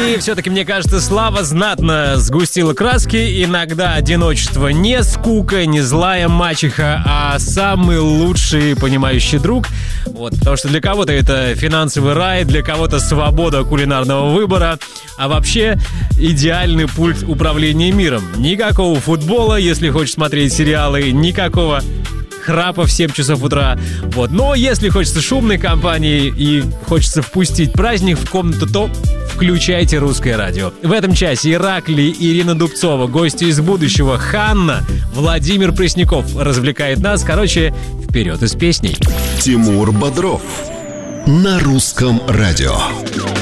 И все-таки, мне кажется, Слава знатно сгустила краски. Иногда одиночество не скука, не злая мачеха, а самый лучший понимающий друг. Вот, потому что для кого-то это финансовый рай, для кого-то свобода кулинарного выбора, а вообще идеальный пульт управления миром. Никакого футбола, если хочешь смотреть сериалы, никакого храпа в 7 часов утра. Вот. Но если хочется шумной компании и хочется впустить праздник в комнату, то включайте русское радио. В этом часе Ираклий, Ирина Дубцова, гости из будущего, Ханна, Владимир Пресняков развлекает нас. Короче, вперед из песней. Тимур Бодров на русском радио.